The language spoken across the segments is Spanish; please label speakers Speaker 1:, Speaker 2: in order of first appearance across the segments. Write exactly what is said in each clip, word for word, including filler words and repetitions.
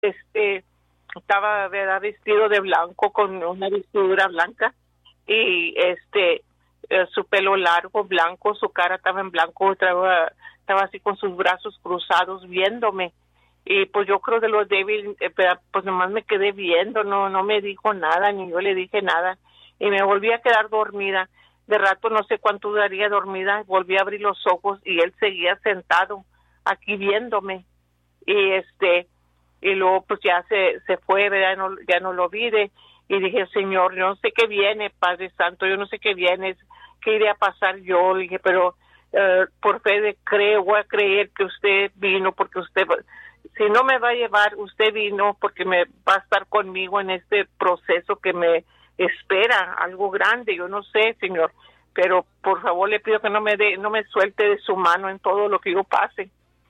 Speaker 1: este, estaba, ¿verdad?, vestido de blanco con una vestidura blanca y este, eh, su pelo largo, blanco, su cara estaba en blanco, estaba, estaba así con sus brazos cruzados viéndome. Y pues yo creo de lo débil, eh, pues nomás me quedé viendo, no no me dijo nada, ni yo le dije nada, y me volví a quedar dormida. De rato no sé cuánto duraría dormida, volví a abrir los ojos y él seguía sentado aquí viéndome. Y este, y luego pues ya se, se fue, ¿verdad? No, ya no lo vi, de, y dije, Señor, yo no sé qué viene, Padre Santo, yo no sé qué viene, qué iré a pasar yo. Le dije, pero uh, por fe de creo, voy a creer que usted vino, porque usted... Si no me va a llevar, usted vino porque me va a estar conmigo en este proceso que me espera, algo grande, yo no sé, Señor, pero por favor le pido que no me dé, no me suelte de su mano en todo lo que yo pase.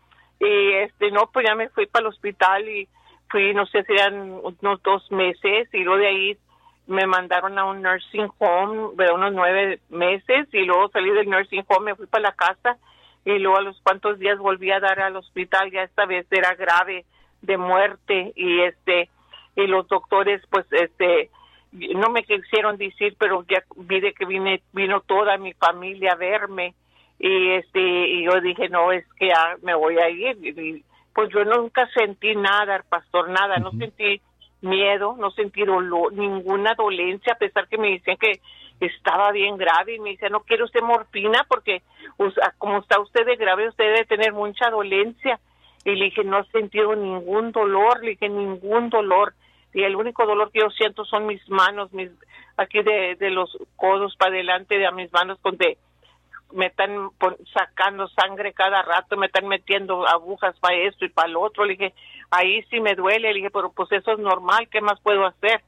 Speaker 1: Y este, no, pues ya me fui para el hospital y fui, no sé si eran unos dos meses, y luego de ahí me mandaron a un nursing home de unos nueve meses, y luego salí del nursing home, me fui para la casa, y luego a los cuantos días volví a dar al hospital, ya esta vez era grave, de muerte, y este, y los doctores pues este, no me quisieron decir, pero ya vi de que vine, vino toda mi familia a verme, y este, y yo dije, no, es que ya me voy a ir, y pues yo nunca sentí nada, pastor, nada, uh-huh. No sentí miedo, no sentí dolor, ninguna dolencia, a pesar que me decían que estaba bien grave, y me decía, no quiere usted morfina porque o sea, como está usted de grave, usted debe tener mucha dolencia. Y le dije, no he sentido ningún dolor, le dije, ningún dolor, y el único dolor que yo siento son mis manos, mis aquí de, de los codos para adelante de a mis manos, donde me están pon, sacando sangre cada rato, me están metiendo agujas para esto y para lo otro. Le dije, ahí sí me duele. Le dije, pero pues eso es normal, ¿qué más puedo hacer?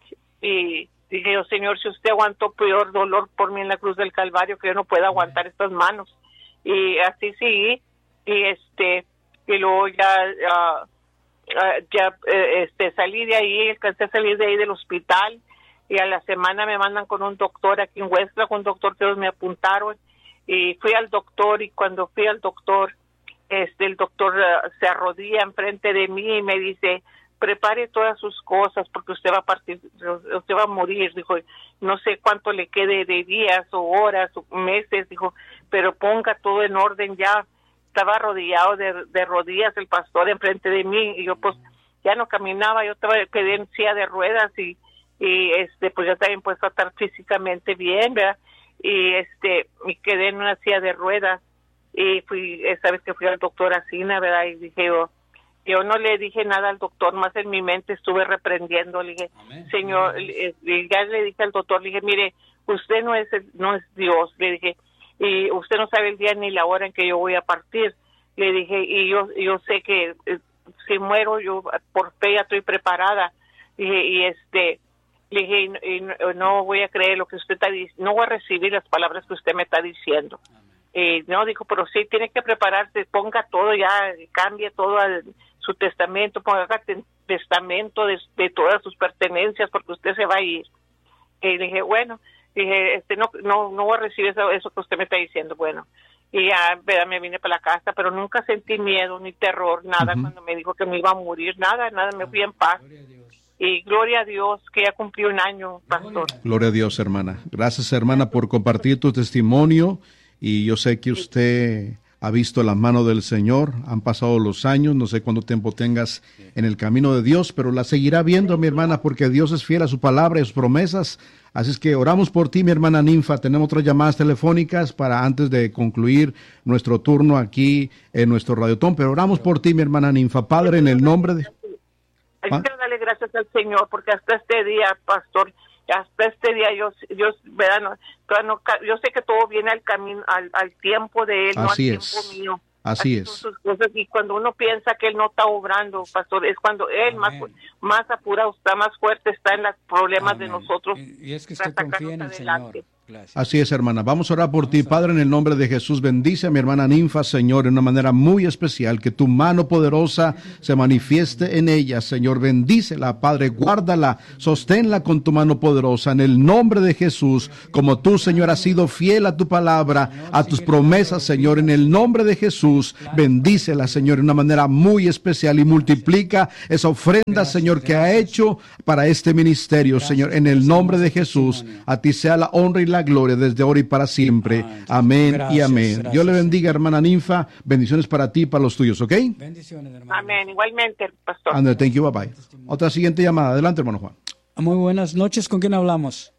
Speaker 1: Y dije yo, Señor, si usted aguantó peor dolor por mí en la cruz del Calvario, que yo no pueda aguantar estas manos. Y así sí, y este, y luego ya, uh, uh, ya eh, este, salí de ahí, alcancé a salir de ahí del hospital, y a la semana me mandan con un doctor aquí en Huesca, con un doctor que ellos me apuntaron, y fui al doctor, y cuando fui al doctor, este, el doctor uh, se arrodilla enfrente de mí y me dice, prepare todas sus cosas porque usted va a partir, usted va a morir, dijo, no sé cuánto le quede de días o horas o meses, dijo, pero ponga todo en orden ya. Estaba arrodillado de, de rodillas el pastor enfrente de mí, y yo pues ya no caminaba, yo estaba, quedé en silla de ruedas, y, y este pues ya estaba impuesto a estar físicamente bien, ¿verdad? Y este, y quedé en una silla de ruedas, y fui, esa vez que fui al doctor Asina, ¿verdad? Y dije yo, Yo no le dije nada al doctor, más en mi mente estuve reprendiendo, le dije, Amén. Señor, le, ya le dije al doctor, le dije, mire, usted no es el, no es Dios, le dije, y usted no sabe el día ni la hora en que yo voy a partir, le dije, y yo yo sé que eh, si muero, yo por fe ya estoy preparada, dije, y este, le dije, y, y no voy a creer lo que usted está diciendo, no voy a recibir las palabras que usted me está diciendo. Eh, no, dijo, pero sí, tiene que prepararse, ponga todo ya, cambie todo al, su testamento, ponga t- testamento de, de todas sus pertenencias, porque usted se va a ir. Y dije, bueno, dije, este no no no voy a recibir eso, eso que usted me está diciendo, bueno. Y ya, ¿verdad? Me vine para la casa, pero nunca sentí miedo ni terror, nada, uh-huh. Cuando me dijo que me iba a morir, nada, nada, me fui en paz. Gloria a Dios. Y gloria a Dios, que ya cumplí un año, pastor.
Speaker 2: Gloria a Dios, hermana. Gracias, hermana, por compartir tu testimonio. Y yo sé que usted ha visto la mano del Señor, han pasado los años, no sé cuánto tiempo tengas en el camino de Dios, pero la seguirá viendo, mi hermana, porque Dios es fiel a su palabra y a sus promesas. Así es que oramos por ti, mi hermana Ninfa. Tenemos otras llamadas telefónicas para antes de concluir nuestro turno aquí en nuestro radiotón, pero oramos por ti, mi hermana Ninfa. Padre, en el nombre de...
Speaker 1: ¿Ah? Quiero darle gracias al Señor, porque hasta este día, pastor, hasta este día yo yo ¿verdad? No, no, yo sé que todo viene al camino, al, al tiempo de él,
Speaker 2: así
Speaker 1: no al
Speaker 2: es.
Speaker 1: tiempo mío.
Speaker 2: Así, Así
Speaker 1: es. Sus cosas, y cuando uno piensa que él no está obrando, pastor, es cuando él más, más apurado está, más fuerte está en los problemas Amén. De nosotros.
Speaker 3: Y, y es que usted confía en el adelante. Señor. Gracias.
Speaker 2: Así es, hermana. Vamos a orar por ti, Padre, en el nombre de Jesús. Bendice a mi hermana Ninfa, Señor, de una manera muy especial. Que tu mano poderosa se manifieste en ella, Señor. Bendícela, Padre. Guárdala, sosténla con tu mano poderosa. En el nombre de Jesús, como tú, Señor, has sido fiel a tu palabra, a tus promesas, Señor. En el nombre de Jesús, bendícela, Señor, de una manera muy especial y multiplica esa ofrenda, Señor, que ha hecho para este ministerio, Señor. En el nombre de Jesús, a ti sea la honra y la gloria desde ahora y para siempre. Amén
Speaker 3: Gracias,
Speaker 2: y amén.
Speaker 3: gracias.
Speaker 2: Dios le bendiga, hermana Ninfa. Bendiciones para ti y para los tuyos, ¿ok?
Speaker 3: Bendiciones, hermano.
Speaker 1: Amén. Igualmente, pastor.
Speaker 2: André, thank you, bye bye. Otra siguiente llamada. Adelante, hermano Juan.
Speaker 3: Muy buenas noches. ¿Con quién hablamos?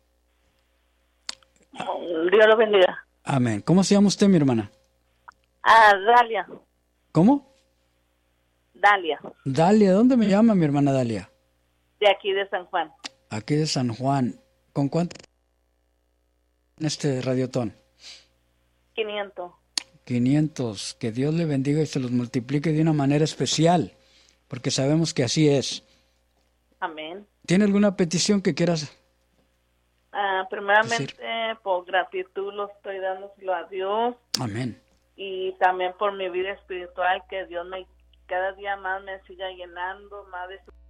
Speaker 4: Dios lo bendiga.
Speaker 3: Amén. ¿Cómo se llama usted, mi hermana?
Speaker 4: Ah, Dalia.
Speaker 3: ¿Cómo?
Speaker 4: Dalia,
Speaker 3: Dalia. ¿Dónde me llama mi hermana Dalia?
Speaker 4: de aquí de San Juan.
Speaker 3: Aquí de San Juan. ¿Con cuánto en este radiotón?
Speaker 4: quinientos.
Speaker 3: quinientos. Que Dios le bendiga y se los multiplique de una manera especial, porque sabemos que así es.
Speaker 4: Amén.
Speaker 3: ¿Tiene alguna petición que quieras?
Speaker 4: Ah, primeramente,
Speaker 3: Decir.
Speaker 4: por gratitud lo estoy dándoselo a Dios
Speaker 3: Amén.
Speaker 4: y también por mi vida espiritual, que Dios me cada día más me siga llenando, más de su